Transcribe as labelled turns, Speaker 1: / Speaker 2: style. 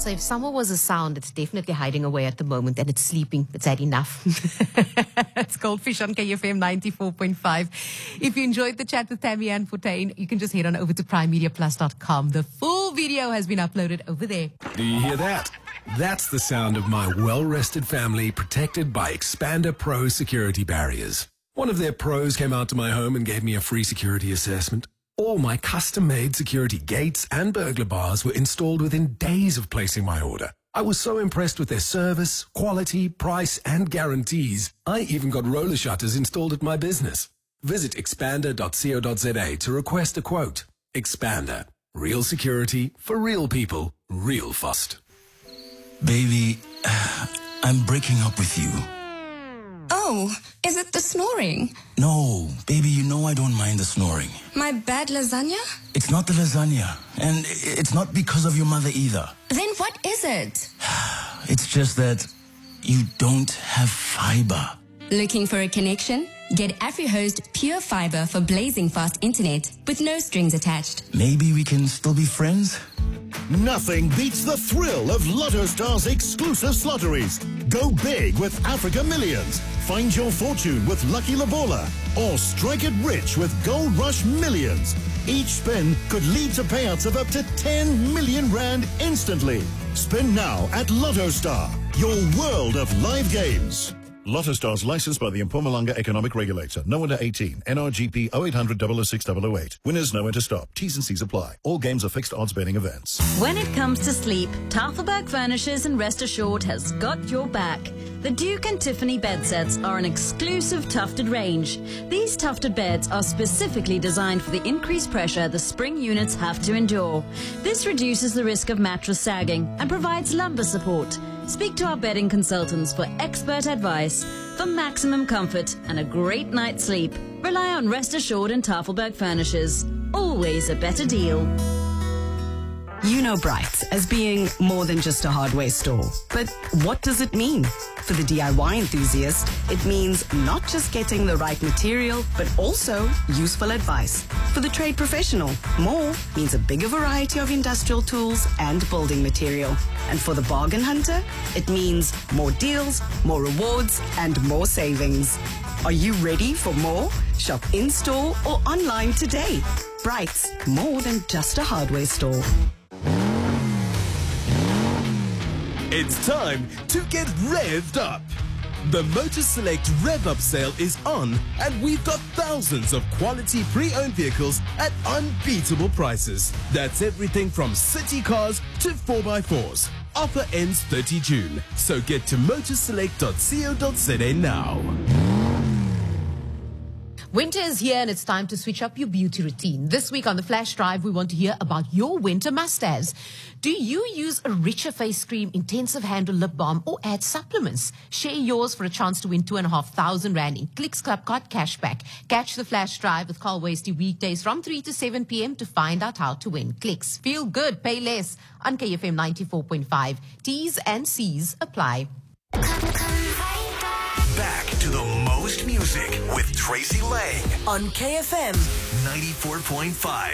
Speaker 1: So if summer was a sound, it's definitely hiding away at the moment and it's sleeping. It's had enough. It's Goldfish on KFM 94.5. If you enjoyed the chat with Tammy Ann Fortuin, you can just head on over to primemediaplus.com. The full video has been uploaded over there.
Speaker 2: Do you hear that? That's the sound of my well-rested family protected by Expander Pro security barriers. One of their pros came out to my home and gave me a free security assessment. All my custom-made security gates and burglar bars were installed within days of placing my order. I was so impressed with their service, quality, price, and guarantees. I even got roller shutters installed at my business. Visit expander.co.za to request a quote. Expander. Real security for real people, real fast.
Speaker 3: Baby, I'm breaking up with you.
Speaker 4: Oh, is it the snoring?
Speaker 3: No, baby, you know I don't mind the snoring.
Speaker 4: My bad lasagna?
Speaker 3: It's not the lasagna, and it's not because of your mother either.
Speaker 4: Then what is it?
Speaker 3: It's just that you don't have fiber.
Speaker 4: Looking for a connection? Get AfriHost Pure Fiber for blazing fast internet with no strings attached.
Speaker 3: Maybe we can still be friends?
Speaker 5: Nothing beats the thrill of Lotto Star's exclusive lotteries. Go big with Africa Millions. Find your fortune with Lucky Labola. Or strike it rich with Gold Rush Millions. Each spin could lead to payouts of up to 10 million rand instantly. Spin now at Lotto Star, your world of live games. Lotto Stars licensed by the Mpumalanga Economic Regulator. No under 18. NRGP 0800 006 008. Winners know when to stop. T's and C's apply. All games are fixed odds betting events.
Speaker 6: When it comes to sleep, Tafelberg Furnishers and Rest Assured has got your back. The Duke and Tiffany bed sets are an exclusive tufted range. These tufted beds are specifically designed for the increased pressure the spring units have to endure. This reduces the risk of mattress sagging and provides lumbar support. Speak to our bedding consultants for expert advice. For maximum comfort and a great night's sleep, rely on Rest Assured and Tafelberg Furnishers. Always a better deal.
Speaker 7: You know Bright as being more than just a hardware store. But what does it mean? For the DIY enthusiast, it means not just getting the right material, but also useful advice. For the trade professional, more means a bigger variety of industrial tools and building material. And for the bargain hunter, it means more deals, more rewards, and more savings. Are you ready for more? Shop in-store or online today. Bright's more than just a hardware store.
Speaker 8: It's time to get revved up. The Motor Select Rev Up sale is on, and we've got thousands of quality pre-owned vehicles at unbeatable prices. That's everything from city cars to 4x4s. Offer ends 30 June, so get to motorselect.co.za now.
Speaker 1: Winter is here and it's time to switch up your beauty routine. This week on the Flash Drive, we want to hear about your winter must-haves. Do you use a richer face cream, intensive handle lip balm, or add supplements? Share yours for a chance to win 2,500 Rand in Clicks Club Card cashback. Catch the Flash Drive with Carl Wasty weekdays from 3 to 7 p.m. to find out how to win. Clicks. Feel good. Pay less. On KFM 94.5. T's and C's apply.
Speaker 9: Back to the most music with Tracy Lang
Speaker 10: on KFM
Speaker 9: 94.5.